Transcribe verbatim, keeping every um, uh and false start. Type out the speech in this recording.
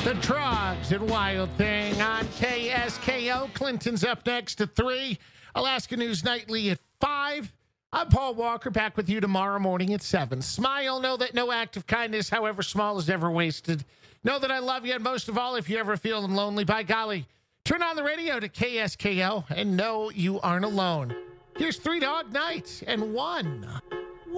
The Drugs and Wild Thing on K S K O. Clinton's up next at three. Alaska News Nightly at five. I'm Paul Walker, back with you tomorrow morning at seven. Smile, know that no act of kindness, however small, is ever wasted. Know that I love you, and most of all, if you're ever feeling lonely, by golly, turn on the radio to K S K O and know you aren't alone. Here's Three Dog Night and one.